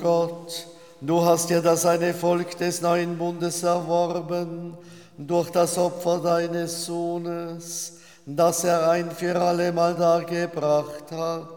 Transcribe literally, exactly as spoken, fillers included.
Gott, du hast ja das eine Volk des neuen Bundes erworben, durch das Opfer deines Sohnes, das er ein für allemal dargebracht hat.